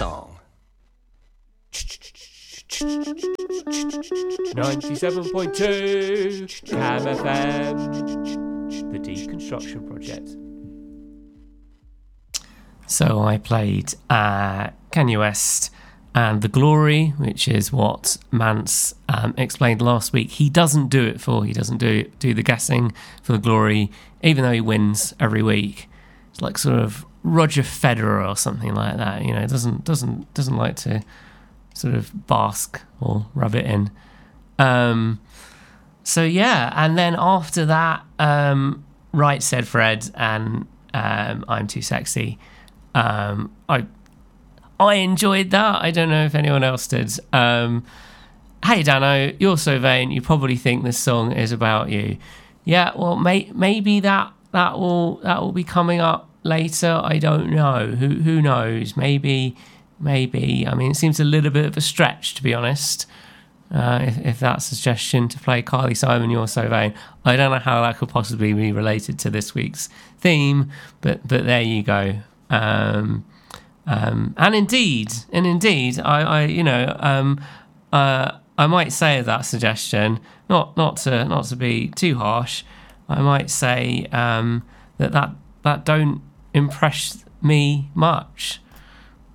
song. 97.2 Cam FM, the Deconstruction Project. So I played Kanye West and The Glory, which is what Mance explained last week. He doesn't do the guessing for The Glory, even though he wins every week. It's like sort of Roger Federer or something like that. You know, doesn't like to sort of bask or rub it in. So yeah, and then after that, Right Said Fred and I'm Too Sexy. I enjoyed that. I don't know if anyone else did. Hey Dano, you're so vain. You probably think this song is about you. Yeah, well, maybe that will be coming up later. I don't know. Who knows? Maybe. I mean, it seems a little bit of a stretch, to be honest. If that suggestion to play Carly Simon, You're So Vain, I don't know how that could possibly be related to this week's theme, but there you go. And indeed, I might say that suggestion, not to be too harsh. I might say that don't impress me much.